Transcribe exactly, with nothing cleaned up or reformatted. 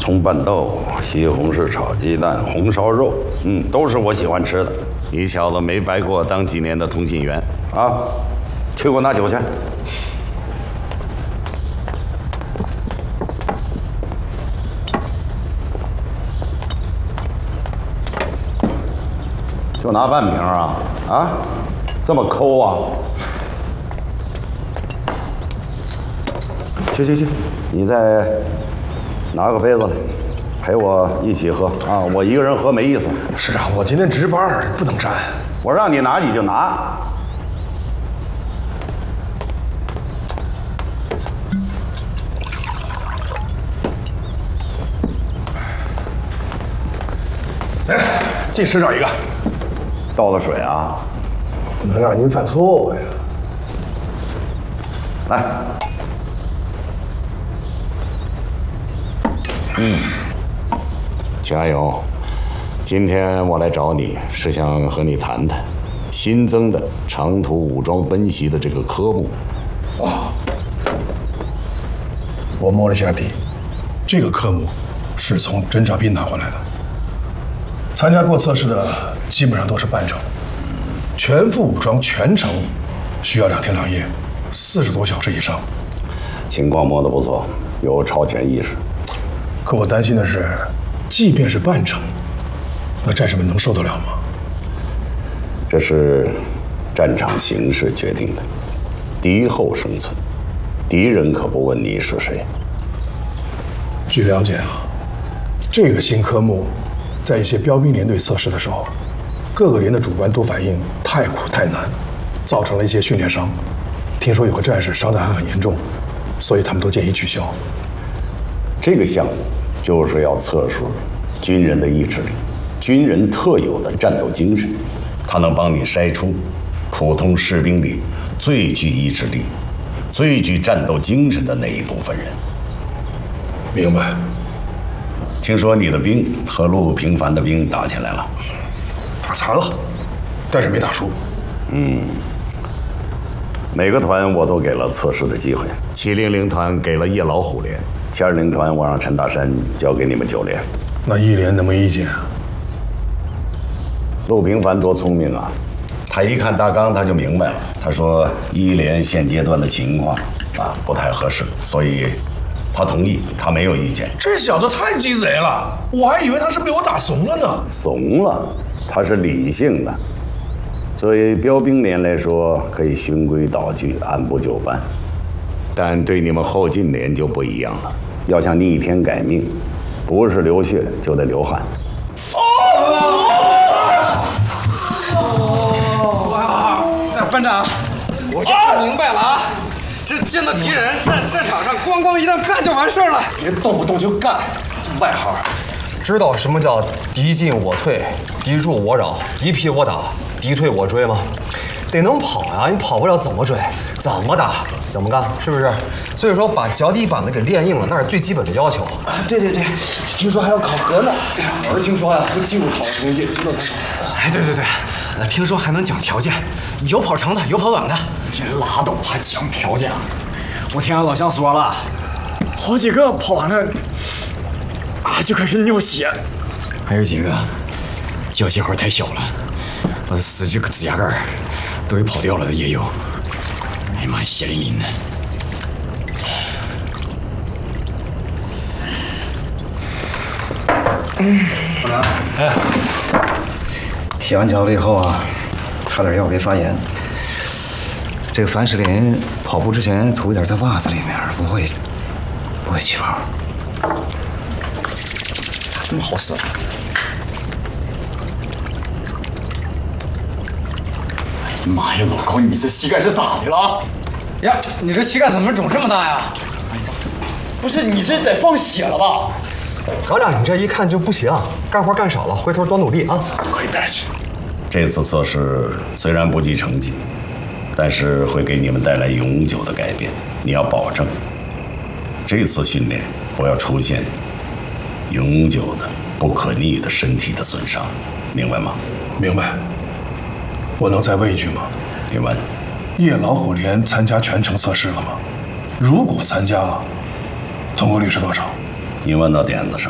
葱拌豆腐、西红柿炒鸡蛋、红烧肉，嗯，都是我喜欢吃的。你小子没白给我当几年的通信员啊！去给我拿酒去。就拿半瓶啊啊，这么抠啊！去去去，你再拿个杯子来，陪我一起喝啊！我一个人喝没意思。 是啊，我今天值班，不能沾。 我让你拿你就拿。 来，进食找一个。 倒了水啊， 不能让您犯错误呀。 来。嗯，加油！今天我来找你是想和你谈谈新增的长途武装奔袭的这个科目。 哦，我摸了下底，这个科目是从侦察兵拿回来的。参加过测试的基本上都是半程，全副武装全程需要两天两夜，四十多小时以上。 情况摸得不错，有超前意识。 可我担心的是，即便是半程，那战士们能受得了吗？ 这是战场形势决定的，敌后生存，敌人可不问你是谁。 据了解啊，这个新科目在一些标兵连队测试的时候，各个连的主官都反映太苦太难，造成了一些训练伤。听说有个战士伤得还很严重，所以他们都建议取消。 这个项目就是要测试军人的意志力，军人特有的战斗精神，它能帮你筛出普通士兵里最具意志力、最具战斗精神的那一部分人。 明白。 听说你的兵和陆平凡的兵打起来了， 打残了，但是没打输。 嗯，每个团我都给了测试的机会。七零零团给了夜老虎连，七二零团我让陈大山交给你们九连。 那一连能没意见啊？ 陆平凡多聪明啊！他一看大纲他就明白了。他说一连现阶段的情况啊不太合适，所以他同意，他没有意见。 这小子太鸡贼了，我还以为他是被我打怂了呢。 怂了，他是理性的。作为标兵连来说，可以循规蹈矩，按部就班。但对你们后进连就不一样了，要想逆天改命，不是流血就得流汗。 班长，我就不明白了啊！这见到敌人在战场上咣咣一弹干就完事儿了， 别动不动就干，这外行知道什么叫敌进我退，敌驻我扰，敌疲我打，敌退我追吗？得能跑呀！你跑不了怎么追？怎么打？怎么干？是不是？所以说把脚底板子给练硬了，那是最基本的要求。 啊，对对对，听说还要考核呢。 我是听说呀，不进入考核成绩，知道才考。 哎，对对对，呃，听说还能讲条件，有跑长的，有跑短的。 这拉倒，还讲条件啊！我听俺老乡说了，好几个跑完了啊就开始尿血，还有几个脚气口太小了，把四肢指甲盖都给跑掉了的也有。哎呀妈呀，血淋淋的！ 嗯，哎，洗完脚了以后啊，擦点药别发炎。这个凡士林跑步之前涂一点在袜子里面，不会不会起泡。 咋这么好使？哎呀妈呀，老高，你这膝盖是咋的了？ 呀，你这膝盖怎么肿这么大呀？ 不是，你这得放血了吧？ 团长，你这一看就不行，干活干少了，回头多努力啊！ 快点去。 这次测试虽然不计成绩，但是会给你们带来永久的改变。你要保证，这次训练不要出现永久的、不可逆的身体的损伤，明白吗？ 明白。我能再问一句吗？ 你问。 夜老虎连参加全程测试了吗？如果参加了，通过率是多少？ 你问到点子上